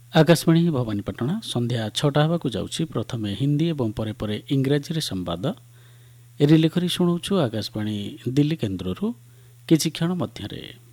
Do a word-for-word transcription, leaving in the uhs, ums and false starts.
ଆକାଶବାଣୀ ଭବାନୀପାଟଣା ସନ୍ଧ୍ୟା ଛଅଟା ହେବାକୁ ଯାଉଛି। ପ୍ରଥମେ ହିନ୍ଦୀ ଏବଂ ପରେ ପରେ ଇଂରାଜୀରେ ସମ୍ବାଦ ରିଲେ କରି ଶୁଣଉଛୁ ଆକାଶବାଣୀ ଦିଲ୍ଲୀ କେନ୍ଦ୍ରରୁ କିଛି କ୍ଷଣ ମଧ୍ୟରେ।